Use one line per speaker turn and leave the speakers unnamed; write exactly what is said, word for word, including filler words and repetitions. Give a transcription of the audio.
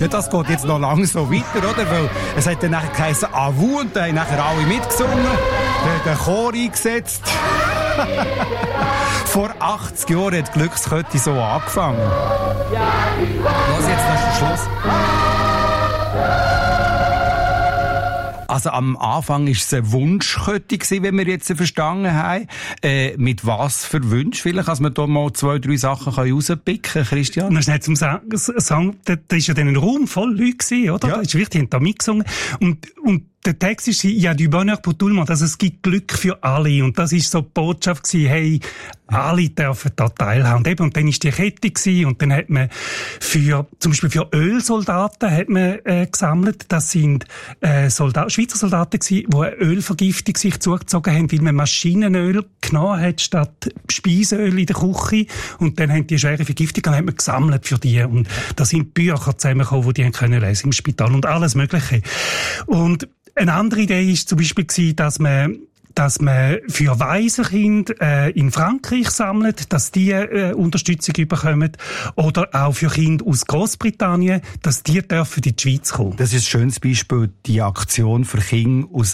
Ja, das geht jetzt noch lange so weiter, oder? Weil es hat dann nachher geheißen «Avu» und dann haben nachher alle mitgesungen, der, der Chor eingesetzt. Vor achtzig Jahren hat Glückskette so angefangen. Was jetzt, das ist der Schluss. Also am Anfang war es eine Wunschkette, wenn wir jetzt verstanden haben. Äh, mit was für Wünsch? Vielleicht, dass man da mal zwei, drei Sachen rauspicken kann, Christian?
Das ist nicht zum Sagen, da war ja dann ein Raum voll Leute, oder?
Ja.
Das ist wichtig, die haben da mitgesungen. Und, und der Text ist «Ja, du bonheur pour tout le monde», also es gibt Glück für alle. Und das ist so die Botschaft gewesen, hey, alle dürfen da teilhaben. Und eben, und dann ist die Kette gewesen, und dann hat man für, zum Beispiel für Ölsoldaten hat man, äh, gesammelt. Das sind, äh, Soldaten, Schweizer Soldaten gewesen, die eine Ölvergiftung sich zugezogen haben, weil man Maschinenöl genommen hat, statt Speiseöl in der Küche. Und dann haben die schwere Vergiftung, und hat man gesammelt für die. Und da sind Bücher zusammengekommen, die die haben können lesen im Spital und alles Mögliche. Und eine andere Idee ist zum Beispiel gewesen, dass man dass man für Waisenkinder äh, in Frankreich sammelt, dass die äh, Unterstützung bekommen, oder auch für Kinder aus Großbritannien, dass die dürfen in die Schweiz kommen.
Das ist ein schönes Beispiel, die Aktion für Kinder aus